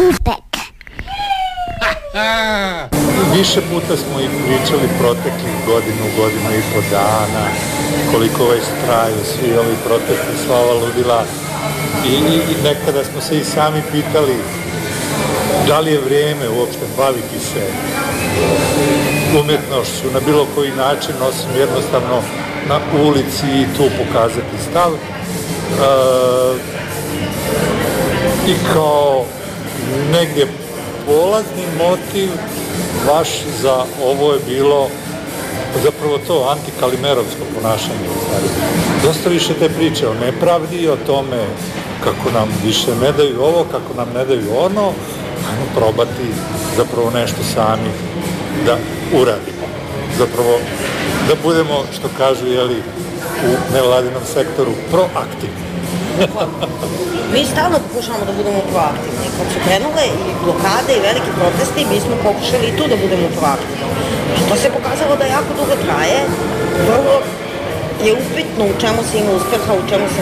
Impact. Više puta smo i pričali proteklih godinu i po dana, koliko već traju svi ovi protesti, sva ova ludila i nekada smo se i sami pitali da li je vrijeme uopšte baviti se umjetnošću na bilo koji način, osim jednostavno na ulici i tu pokazati stav. I kao negdje polazni motiv vaš za ovo je bilo zapravo to antikalimerovsko ponašanje. Dosta više te priče o nepravdi, o tome kako nam više ne daju ovo, kako nam ne daju ono, ajmo probati zapravo nešto sami da uradimo. Zapravo da budemo, što kažu, jeli, u nevladinom sektoru proaktivni. Mi stalno pokušavamo da budemo proaktivni. Kad su krenule i blokade i veliki protesti, mi smo pokušali i tu da budemo proaktivni. To se pokazalo da jako dugo traje. Vrlo je upitno u čemu se ima uspeha, u čemu se